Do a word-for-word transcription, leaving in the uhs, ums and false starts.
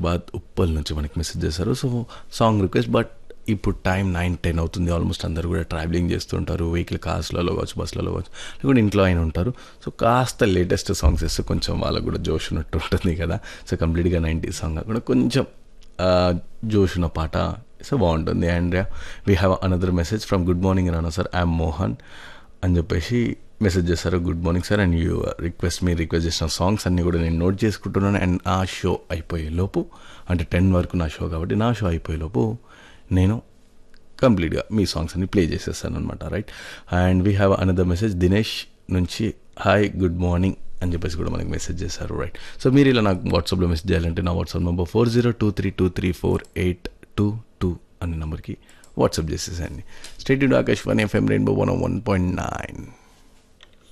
హైదరాబాద్ ఉప్పల్ నుంచి మనకి మెసేజ్ చేశారు. సో సాంగ్ రిక్వెస్ట్, బట్ ఇప్పుడు టైం నైన్ టెన్ అవుతుంది. ఆల్మోస్ట్ అందరూ కూడా ట్రావెలింగ్ చేస్తుంటారు, వెహికల్ కార్స్లలో కావచ్చు, బస్సులలో కావచ్చు, లేకుంటే ఇంట్లో అయిన ఉంటారు. సో కాస్త లేటెస్ట్ సాంగ్స్ వేస్తే కొంచెం వాళ్ళకు కూడా జోష్ ఉన్నట్టు ఉంటుంది కదా. సో కంప్లీట్గా నైంటీస్ సాంగ్ కాకుండా కొంచెం జోష్ ఉన్న పాట సో బాగుంటుంది. And we have another message from good morning Rana sir, I'm Mohan అని చెప్పేసి మెసేజ్ చేశారు. Good morning sir, and you request మీరు రిక్వెస్ట్ చేసిన సాంగ్స్ అన్నీ కూడా నేను నోట్ చేసుకుంటున్నాను. అండ్ ఆ షో అయిపోయే లోపు, అంటే టెన్ వరకు నా షో కాబట్టి నా షో అయిపోయే లోపు నేను కంప్లీట్గా మీ సాంగ్స్ అన్ని ప్లే చేసేస్తాను అనమాట. Right. And we have another message Dinesh నుంచి, హాయ్ గుడ్ మార్నింగ్ అని చెప్పేసి కూడా మనకి మెసేజ్ చేశారు. రైట్. సో మీరు ఇలా నాకు వాట్సాప్లో మెసేజ్ చేయాలంటే నా WhatsApp number four zero two three two three four eight two two అనే నెంబర్కి WhatsApp చేసేసండి. State to Akashvani FM rainbow one one point nine.